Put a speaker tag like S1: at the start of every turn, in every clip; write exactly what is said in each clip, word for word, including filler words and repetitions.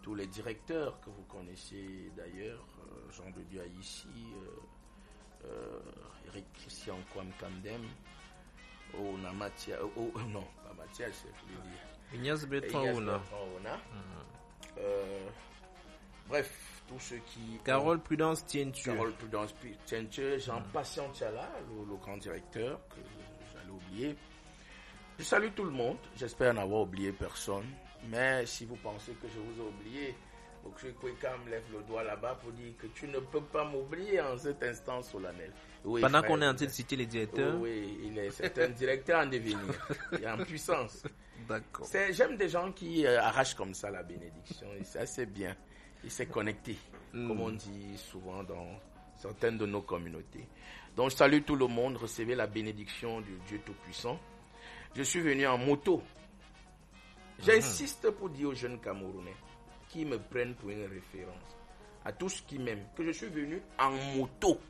S1: tous les directeurs que vous connaissez d'ailleurs, euh, Jean de Dieu ici, euh, euh, Eric Christian Kwam Kamdem, oh, Namatia, oh, oh, non, pas Mathias, je voulais dire.
S2: Ignace Bertrand Ouna.
S1: Euh, bref, tous ceux qui...
S2: Carole Prudence Tientu.
S1: Carole Prudence Tientu, Jean mm. Patient Tiala, le, le grand directeur, que j'allais oublier. Je salue tout le monde, j'espère n'avoir oublié personne, mais si vous pensez que je vous ai oublié, Oksui Kwekam lève le doigt là-bas pour dire que tu ne peux pas m'oublier en cet instant solennel.
S2: Oui, pendant frère, qu'on est en train de citer les directeurs.
S1: Oui, oui, il est, c'est un directeur en devenir, il est en puissance.
S2: D'accord.
S1: C'est, j'aime des gens qui euh, arrachent comme ça la bénédiction, et c'est assez bien. Il s'est connecté, mm. comme on dit souvent dans certaines de nos communautés. Donc je salue tout le monde, recevez la bénédiction du Dieu Tout-Puissant. Je suis venu en moto. J'insiste mm-hmm. pour dire aux jeunes Camerounais qui me prennent pour une référence, à tous qui m'aiment, que je suis venu en moto.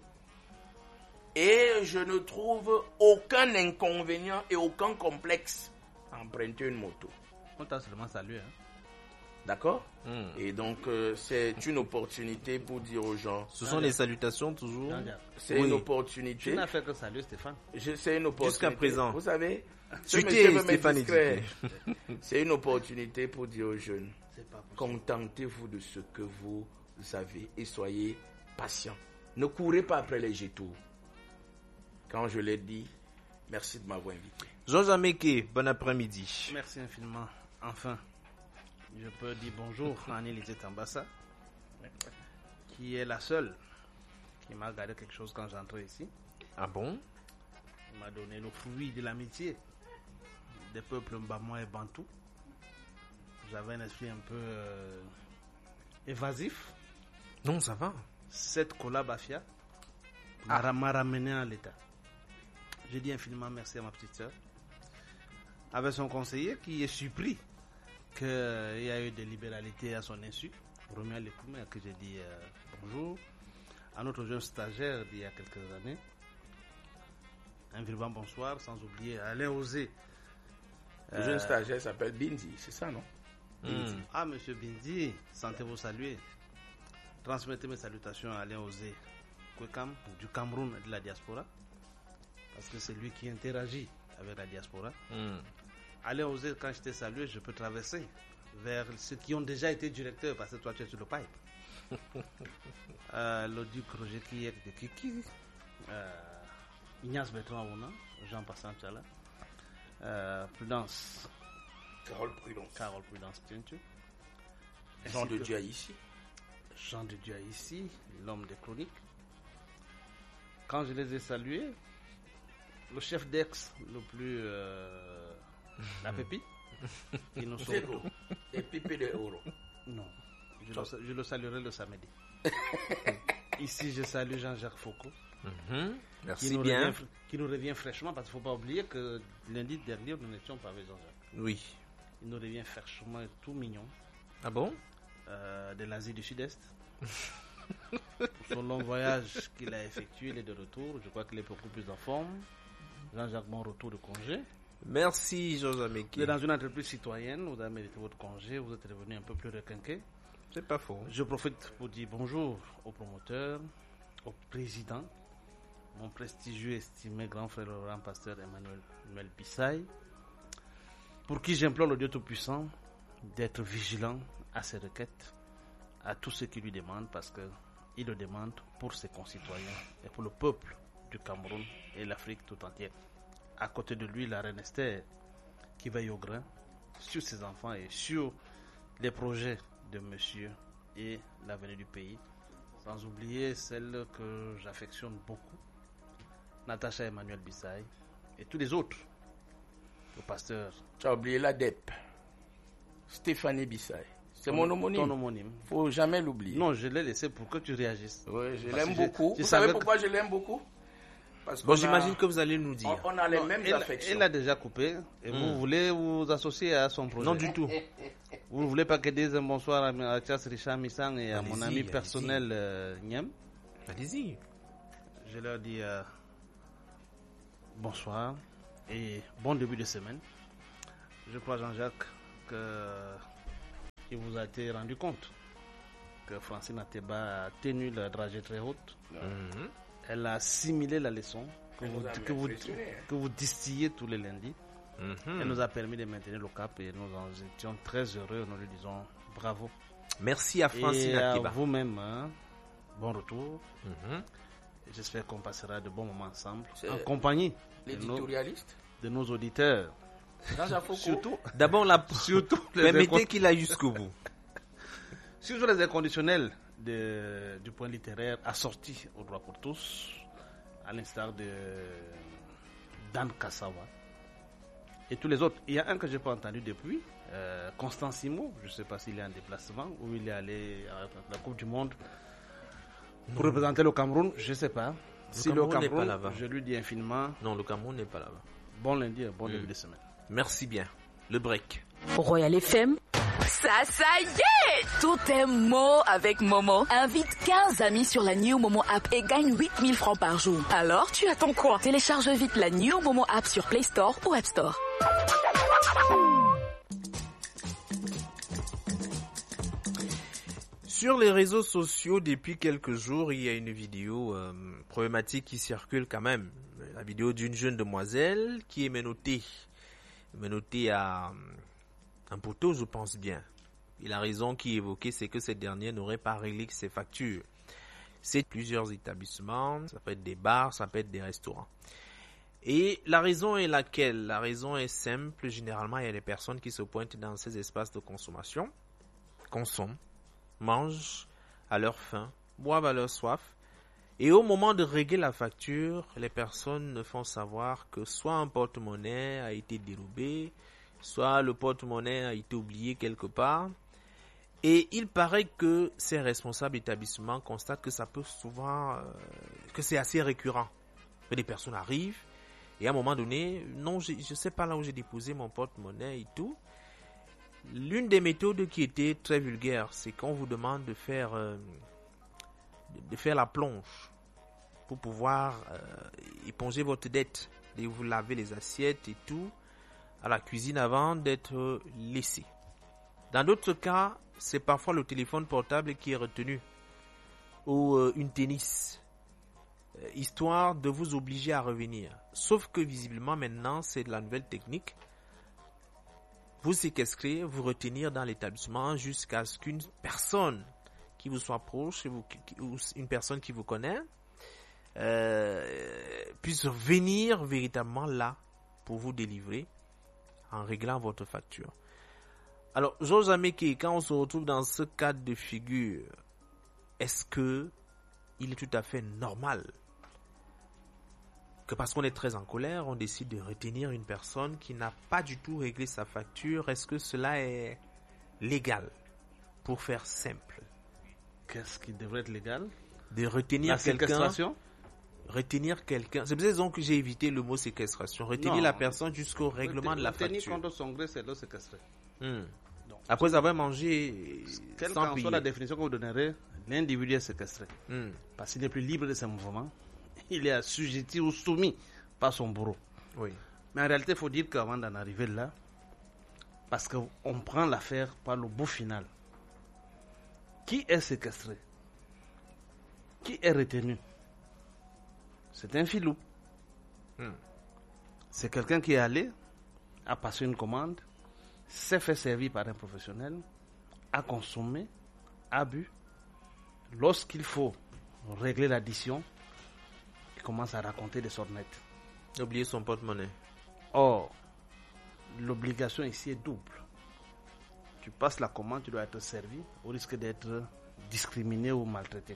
S1: Et je ne trouve aucun inconvénient et aucun complexe à emprunter une moto.
S3: On t'a seulement salué. Hein?
S1: D'accord mm. Et donc, euh, c'est une opportunité pour dire aux gens...
S2: Ce sont les salutations toujours.
S1: C'est oui. une opportunité.
S3: Tu n'as fait que saluer Stéphane.
S1: Je, c'est une opportunité.
S2: Jusqu'à présent.
S1: Vous savez,
S2: ce monsieur veut Stéphane discret.
S1: C'est une opportunité pour dire aux jeunes, contentez-vous de ce que vous avez et soyez patients. Ne courez pas après les jetours. Quand je l'ai dit, merci de m'avoir invité.
S2: Georges Ameke, bon après-midi.
S3: Merci infiniment. Enfin, je peux dire bonjour à Annie-Lisette Tambassa, qui est la seule qui m'a gardé quelque chose quand j'entrais ici.
S2: Ah bon?
S3: Il m'a donné le fruit de l'amitié des peuples Mbamwa et Bantou. J'avais un esprit un peu euh, évasif.
S2: Non, ça va.
S3: Cette collabafia ah. m'a ramené à l'état. Je dis infiniment merci à ma petite sœur. Avec son conseiller qui est surpris qu'il y a eu des libéralités à son insu. Romuald Lekoumé, que j'ai dit euh, bonjour. À notre jeune stagiaire d'il y a quelques années. Un vivant bonsoir, sans oublier Alain Osé.
S1: Le euh, jeune stagiaire s'appelle Bindi, c'est ça, non?
S3: Mmh. Ah, monsieur Bindi, sentez-vous saluer. Transmettez mes salutations à Alain Osé Kwekam, du Cameroun et de la diaspora. Parce que c'est lui qui interagit avec la diaspora. Mm. Allez oser, quand je t'ai salué, je peux traverser vers ceux qui ont déjà été directeurs, parce que toi tu es sur le pipe. euh, le duc Roger Kiyek de Kiki, euh, Ignace Bertrand Ouna, Jean Passant Tchala, euh, Prudence,
S1: Carole Prudence,
S3: Carole Prudence Tientu,
S1: Jean de Dieu ici,
S3: Jean de Dieu ici, l'homme des chroniques. Quand je les ai salués, le chef d'ex le plus euh, la pépi qui nous sont
S1: et pipi de euro.
S3: Non, je le, je le saluerai le samedi. Ici je salue Jean-Jacques Foucault.
S2: Mm-hmm. Merci
S3: qui nous
S2: bien.
S3: Revient, qui nous revient fraîchement parce qu'il ne faut pas oublier que lundi dernier nous n'étions pas avec Jean-Jacques.
S2: Oui.
S3: Il nous revient fraîchement et tout mignon.
S2: Ah bon?
S3: euh, De l'Asie du Sud-Est. Pour son long voyage qu'il a effectué, il est de retour. Je crois qu'il est beaucoup plus en forme. Jean-Jacques, bon retour de congé.
S2: Merci, Georges Ameke.
S3: Vous êtes dans une entreprise citoyenne, vous avez mérité votre congé, vous êtes revenu un peu plus requinqué.
S2: C'est pas faux.
S3: Je profite pour dire bonjour au promoteur, au président, mon prestigieux estimé grand frère Laurent Pasteur Emmanuel, Emmanuel Bissaï, pour qui j'implore le Dieu Tout-Puissant d'être vigilant à ses requêtes, à tout ce qu'il lui demande, parce qu'il le demande pour ses concitoyens et pour le peuple du Cameroun et l'Afrique tout entière. À côté de lui, la reine Esther qui veille au grain sur ses enfants et sur les projets de monsieur et l'avenir du pays. Sans oublier celle que j'affectionne beaucoup, Natacha Emmanuel Bissaï et tous les autres, le pasteur.
S1: Tu as oublié l'A D E P, Stéphanie Bissaï. C'est mon homonyme.
S3: Ton homonyme.
S1: Faut jamais l'oublier.
S3: Non, je l'ai laissé pour que tu réagisses.
S1: Oui, je Parce l'aime beaucoup. Je, Vous savez pourquoi que... je l'aime beaucoup?
S2: Parce bon, j'imagine a... que vous allez nous dire.
S1: On, on a les
S3: non,
S1: mêmes
S3: elle,
S1: affections.
S3: Elle a déjà coupé. Et mm. vous voulez vous associer à son projet?
S2: Non, du tout.
S3: Vous ne voulez pas que dise un bonsoir à Thias Richard Missang et à allez-y, mon ami allez-y. personnel euh, Niam?
S2: Allez-y.
S3: Je leur dis euh, bonsoir et bon début de semaine. Je crois, Jean-Jacques, que il vous a été rendu compte que Francine Ateba a tenu la dragée très haute. Mm-hmm. Elle a assimilé la leçon que, vous, que, vous, que vous distillez tous les lundis. Mm-hmm. Elle nous a permis de maintenir le cap et nous en étions très heureux. Nous lui disons bravo.
S2: Merci à Francine Ateba.
S3: Et à vous-même, hein, bon retour. Mm-hmm. J'espère qu'on passera de bons moments ensemble, c'est en compagnie
S1: l'éditorialiste
S3: de nos, de nos auditeurs.
S1: Surtout,
S2: d'abord, la... surtout permettez qu'il aille jusqu'au bout.
S3: Surtout les inconditionnels de, du point littéraire assortis au droit pour tous, à l'instar de Dan Kassawa et tous les autres. Il y a un que je n'ai pas entendu depuis, euh, Constant Simo. Je ne sais pas s'il est en déplacement ou il est allé à la Coupe du Monde pour non. représenter le Cameroun. Je ne sais pas.
S2: Le
S3: si
S2: Cameroun
S3: le Cameroun,
S2: n'est pas là-bas.
S3: Je lui dis infiniment.
S2: Non, le Cameroun n'est pas là-bas.
S3: Bon lundi, bon mmh. début de semaine.
S2: Merci bien. Le break.
S4: Royal F M. Ça, ça y est! Tout est Mo avec Momo. Invite quinze amis sur la New Momo app et gagne huit mille francs par jour. Alors, tu attends quoi? Télécharge vite la New Momo app sur Play Store ou App Store.
S2: Sur les réseaux sociaux, depuis quelques jours, il y a une vidéo euh, problématique qui circule quand même. La vidéo d'une jeune demoiselle qui est menottée. Menottée à un poteau, je pense bien. Et la raison qui est évoquée, c'est que cette dernière n'aurait pas réglé ses factures. C'est plusieurs établissements, ça peut être des bars, ça peut être des restaurants. Et la raison est laquelle? La raison est simple. Généralement, il y a des personnes qui se pointent dans ces espaces de consommation, consomment, mangent à leur faim, boivent à leur soif. Et au moment de régler la facture, les personnes ne font savoir que soit un porte-monnaie a été dérobé, soit le porte-monnaie a été oublié quelque part. Et il paraît que ces responsables d'établissement constatent que ça peut souvent, euh, que c'est assez récurrent. Que des personnes arrivent et à un moment donné, non, je ne sais pas là où j'ai déposé mon porte-monnaie et tout. L'une des méthodes qui était très vulgaire, c'est qu'on vous demande de faire, euh, de faire la plonge pour pouvoir euh, éponger votre dette et vous laver les assiettes et tout à la cuisine avant d'être laissé. Dans d'autres cas, c'est parfois le téléphone portable qui est retenu ou euh, une tennis, euh, histoire de vous obliger à revenir. Sauf que visiblement maintenant, c'est de la nouvelle technique. Vous séquestrer, vous retenir dans l'établissement jusqu'à ce qu'une personne qui vous soit proche, vous, qui, ou une personne qui vous connaît, euh, puisse venir véritablement là pour vous délivrer en réglant votre facture. Alors, Georges Ameke, quand on se retrouve dans ce cadre de figure, est-ce que il est tout à fait normal que parce qu'on est très en colère, on décide de retenir une personne qui n'a pas du tout réglé sa facture? Est-ce que cela est légal, pour faire simple?
S3: Qu'est-ce qui devrait être légal?
S2: De retenir
S3: la
S2: quelqu'un.
S3: Séquestration?
S2: Retenir quelqu'un. C'est pour ça que j'ai évité le mot séquestration. Retenir non. la personne jusqu'au règlement de la facture.
S3: Retenir contre son gré, c'est le séquestrer.
S2: Hmm. Donc, après avoir mangé
S3: quelle
S2: sans
S3: qu'en soit la définition que vous donnerez, l'individu est séquestré.
S2: Hmm.
S3: Parce qu'il n'est plus libre de ses mouvements. Il est assujetti ou soumis par son bourreau.
S2: Oui.
S3: Mais en réalité, il faut dire qu'avant d'en arriver là, parce qu'on prend l'affaire par le bout final. Qui est séquestré? Qui est retenu? C'est un filou. Hmm. C'est quelqu'un qui est allé, a passé une commande, s'est fait servir par un professionnel, a consommé, a bu. Lorsqu'il faut régler l'addition, il commence à raconter des sornettes.
S2: Oublier son porte-monnaie.
S3: Or, l'obligation ici est double. Tu passes la commande, tu dois être servi au risque d'être discriminé ou maltraité.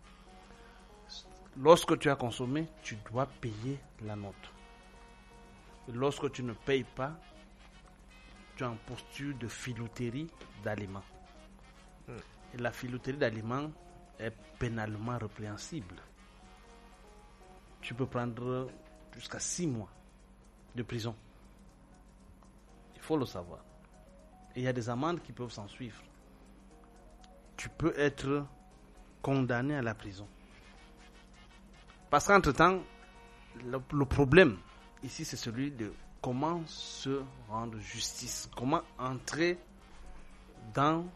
S3: Lorsque tu as consommé, tu dois payer la note. Lorsque tu ne payes pas, tu es en posture de filouterie d'aliments. Hmm. Et la filouterie d'aliments est pénalement répréhensible. Tu peux prendre jusqu'à six mois de prison. Il faut le savoir. Et il y a des amendes qui peuvent s'en suivre. Tu peux être condamné à la prison. Parce qu'entre-temps, le, le problème ici, c'est celui de comment se rendre justice, comment entrer dans